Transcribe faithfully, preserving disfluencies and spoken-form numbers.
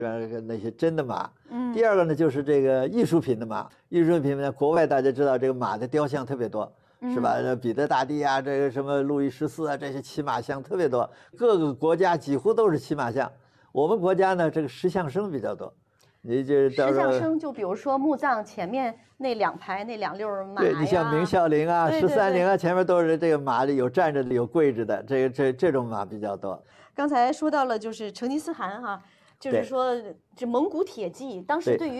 呃那些真的马。嗯。第二个呢，就是这个艺术品的马。艺术品呢，国外大家知道这个马的雕像特别多。是吧？彼得大帝啊，这个什么路易十四啊，这些骑马像特别多，各个国家几乎都是骑马像。我们国家呢，这个石像生比较多。你就石像生，就比如说墓葬前面那两排那两溜马呀， 对你像明孝陵啊、十三陵啊，前面都是这个马里有站着的，有跪着的，这个这这种马比较多。 刚才说到了就是成吉思汗哈，就是说这蒙古铁骑当时对于